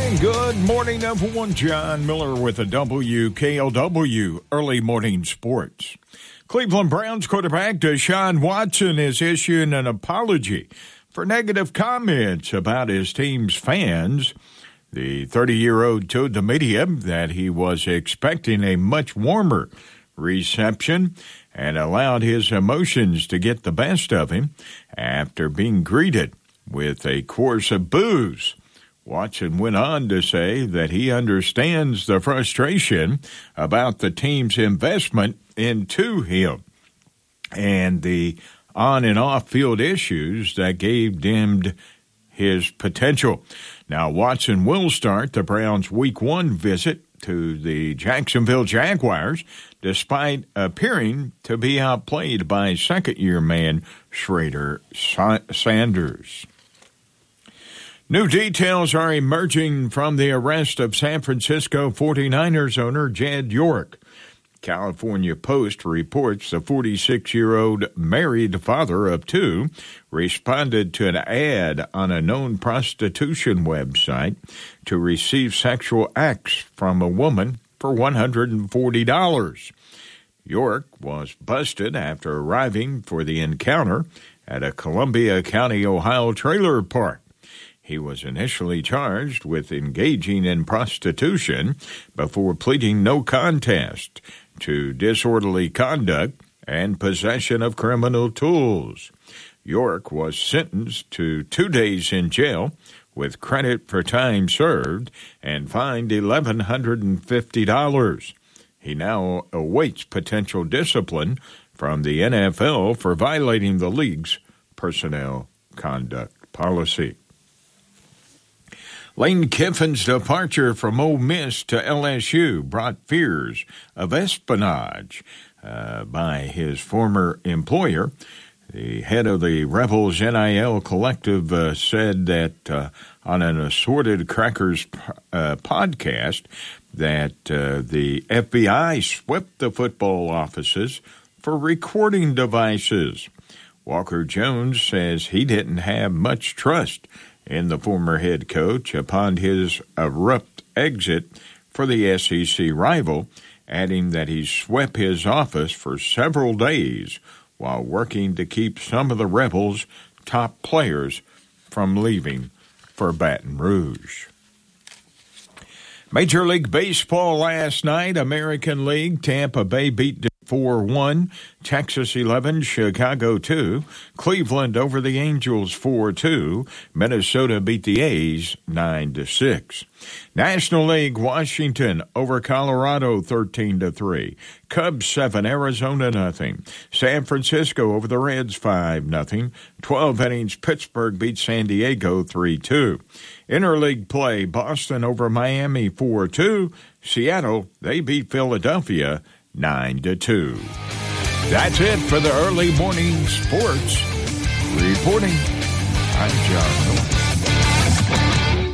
Good morning, everyone. John Miller with the WKLW Early Morning Sports. Cleveland Browns quarterback Deshaun Watson is issuing an apology for negative comments about his team's fans. The 30-year-old told the media that he was expecting a much warmer reception and allowed his emotions to get the best of him after being greeted with a chorus of boos. Watson went on to say that he understands the frustration about the team's investment into him and the on- and off-field issues that gave dimmed his potential. Now, Watson will start the Browns' Week 1 visit to the Jacksonville Jaguars, despite appearing to be outplayed by second-year man Schrader Sanders. New details are emerging from the arrest of San Francisco 49ers owner Jed York. California Post reports the 46-year-old married father of two responded to an ad on a known prostitution website to receive sexual acts from a woman for $140. York was busted after arriving for the encounter at a Columbia County, Ohio trailer park. He was initially charged with engaging in prostitution before pleading no contest to disorderly conduct and possession of criminal tools. York was sentenced to 2 days in jail with credit for time served and fined $1,150. He now awaits potential discipline from the NFL for violating the league's personnel conduct policy. Lane Kiffin's departure from Ole Miss to LSU brought fears of espionage by his former employer. The head of the Rebels NIL Collective said that on an Assorted Crackers podcast that the FBI swept the football offices for recording devices. Walker Jones says he didn't have much trust in the former head coach upon his abrupt exit for the SEC rival, adding that he swept his office for several days while working to keep some of the Rebels' top players from leaving for Baton Rouge. Major League Baseball last night, American League, Tampa Bay beat 4-1, Texas 11, Chicago 2, Cleveland over the Angels 4-2, Minnesota beat the A's 9-6. National League, Washington over Colorado 13-3, Cubs 7, Arizona nothing, San Francisco over the Reds 5-0, 12 innings, Pittsburgh beat San Diego 3-2. Interleague play, Boston over Miami 4-2, Seattle, they beat Philadelphia 9-2. That's it for the early morning sports. Reporting, I'm John Miller.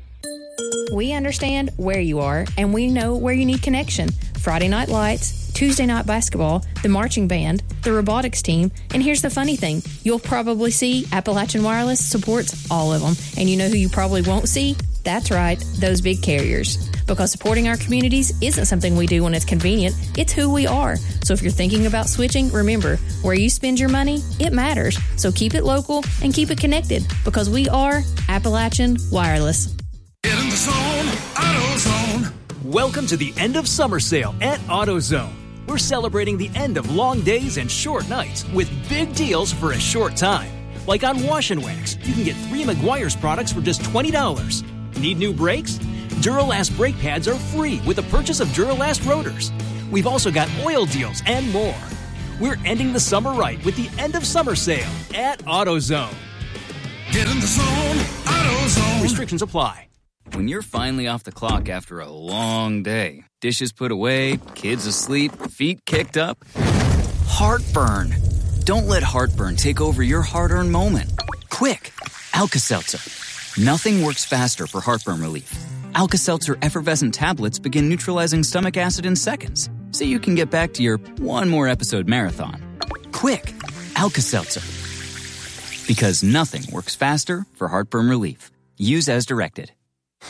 We understand where you are, and we know where you need connection. Friday Night Lights, Tuesday night basketball, the marching band, the robotics team, and here's the funny thing. You'll probably see Appalachian Wireless supports all of them. And you know who you probably won't see? That's right, those big carriers. Because supporting our communities isn't something we do when it's convenient, it's who we are. So if you're thinking about switching, remember, where you spend your money, it matters. So keep it local and keep it connected, because we are Appalachian Wireless. Get in the zone, AutoZone. Welcome to the end of summer sale at AutoZone. We're celebrating the end of long days and short nights with big deals for a short time. Like on Wash and Wax, you can get 3 Meguiar's products for just $20. Need new brakes? Duralast brake pads are free with the purchase of Duralast rotors. We've also got oil deals and more. We're ending the summer right with the end of summer sale at AutoZone. Get in the zone, AutoZone. Restrictions apply. When you're finally off the clock after a long day, dishes put away, kids asleep, feet kicked up, heartburn. Don't let heartburn take over your hard-earned moment. Quick, Alka-Seltzer. Nothing works faster for heartburn relief. Alka-Seltzer effervescent tablets begin neutralizing stomach acid in seconds, so you can get back to your one more episode marathon. Quick, Alka-Seltzer. Because nothing works faster for heartburn relief. Use as directed.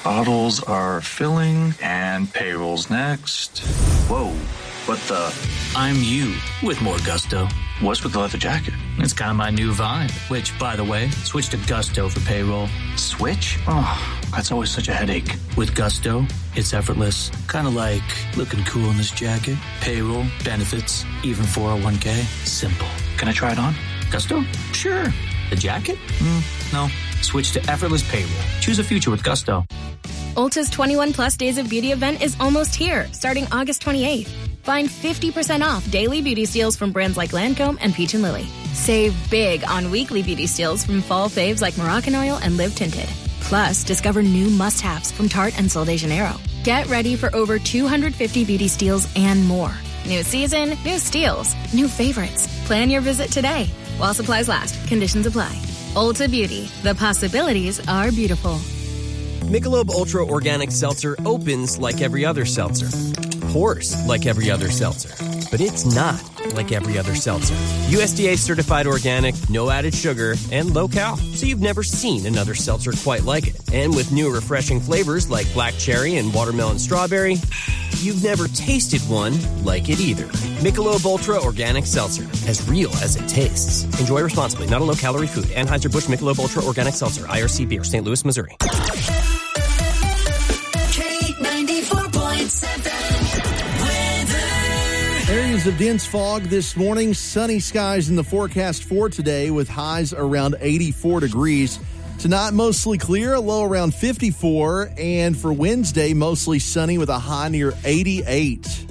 Bottles are filling and payroll's next. Whoa, what the? I'm you with more gusto. What's with the leather jacket? It's kind of my new vibe, which, by the way, switch to Gusto for payroll. Switch? Oh, that's always such a headache. With Gusto, it's effortless. Kind of like looking cool in this jacket. Payroll, benefits, even 401k. Simple. Can I try it on? Gusto? Sure. The jacket? No. Switch to effortless payroll. Choose a future with Gusto. Ulta's 21 Plus Days of Beauty event is almost here, starting August 28th. Find 50% off daily beauty steals from brands like Lancome and Peach & Lily. Save big on weekly beauty steals from fall faves like Moroccan Oil and Live Tinted. Plus, discover new must-haves from Tarte and Sol de Janeiro. Get ready for over 250 beauty steals and more. New season, new steals, new favorites. Plan your visit today. While supplies last, conditions apply. Ulta Beauty. The possibilities are beautiful. Michelob Ultra Organic Seltzer opens like every other seltzer. Pours like every other seltzer. But it's not like every other seltzer. USDA certified organic, no added sugar, and low cal. So you've never seen another seltzer quite like it. And with new refreshing flavors like black cherry and watermelon strawberry, you've never tasted one like it either. Michelob Ultra Organic Seltzer. As real as it tastes. Enjoy responsibly. Not a low-calorie food. Anheuser-Busch Michelob Ultra Organic Seltzer. IRC Beer. St. Louis, Missouri. Areas of dense fog this morning. Sunny skies in the forecast for today with highs around 84 degrees. Tonight, mostly clear, a low around 54. And for Wednesday, mostly sunny with a high near 88.